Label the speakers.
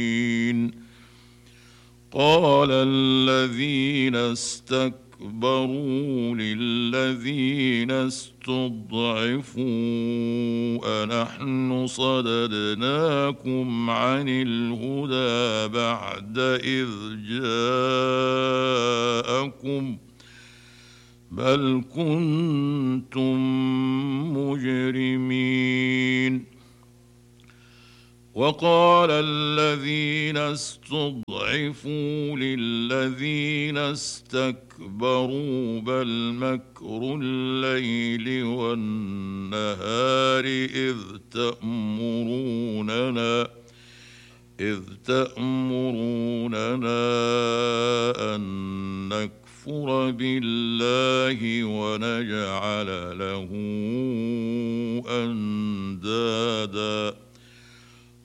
Speaker 1: قال الذين استكبروا للذين استضعفوا أنحن صددناكم عن الهدى بعد إذ جاءكم بل كنتم مجرمين. وقال الذين استضعفوا للذين استكبروا بل مكر الليل والنهار إذ تأمروننا أن نكفر بالله ونجعل له أندادا